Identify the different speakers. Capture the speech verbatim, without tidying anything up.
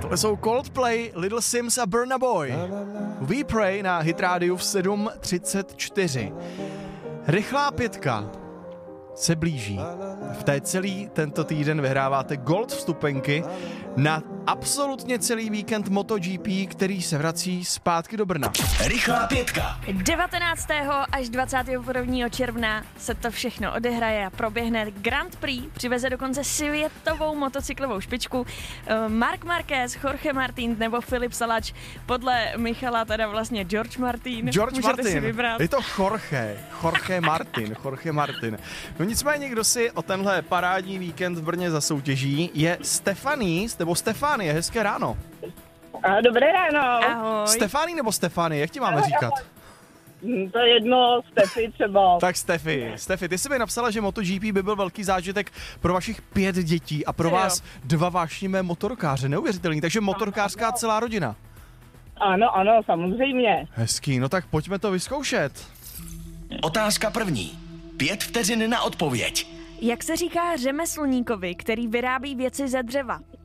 Speaker 1: To jsou Coldplay, Little Sims a Burna Boy. We Pray na Hit Radio v sedm třicet čtyři. Rychlá pětka se blíží. V té celý tento týden vyhráváte gold vstupenky na absolutně celý víkend MotoGP, který se vrací zpátky do Brna.
Speaker 2: Rychlá pětka.
Speaker 3: devatenáctého až dvacátého prvního června se to všechno odehraje a proběhne Grand Prix. Přiveze dokonce světovou motocyklovou špičku Marc Marquez, Jorge Martin nebo Filip Salač. Podle Michala teda vlastně George Martin.
Speaker 1: George
Speaker 3: Můžete
Speaker 1: Martin.
Speaker 3: si vybrat.
Speaker 1: Je to Jorge. Jorge Martin. Jorge Martin. No nicméně, kdo si o tenhle parádní víkend v Brně zasoutěží, je Stefaní, nebo Stefánie. Hezké ráno.
Speaker 4: A dobré ráno.
Speaker 3: Ahoj.
Speaker 1: Stefánie nebo Stefánie, jak ti máme říkat?
Speaker 4: To je jedno, Stefi třeba.
Speaker 1: Tak Stefi, Stefi, ty jsi mi napsala, že MotoGP by byl velký zážitek pro vašich pět dětí a pro
Speaker 3: Jo.
Speaker 1: vás dva vášnivé motorkáře. Neuvěřitelný, takže motorkářská celá rodina.
Speaker 4: Ano, ano, samozřejmě.
Speaker 1: Hezký, no tak pojďme to vyzkoušet.
Speaker 2: Otázka první. Pět vteřin na odpověď.
Speaker 3: Jak se říká řemeslníkovi, který vyrábí věci ze dřeva?